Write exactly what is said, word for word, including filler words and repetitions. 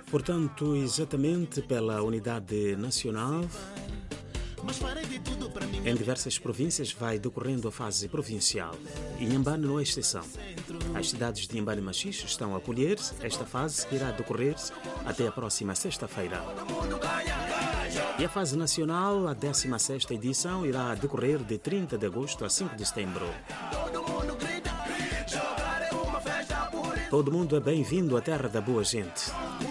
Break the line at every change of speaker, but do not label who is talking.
Portanto, exatamente pela unidade nacional, em diversas províncias vai decorrendo a fase provincial. E Inhambane não é exceção. As cidades de Inhambane e Machixe estão a acolher esta fase que irá decorrer até a próxima sexta-feira. E a fase nacional, a décima sexta edição, irá decorrer de trinta de agosto a cinco de setembro. Todo mundo é bem-vindo à terra da boa gente.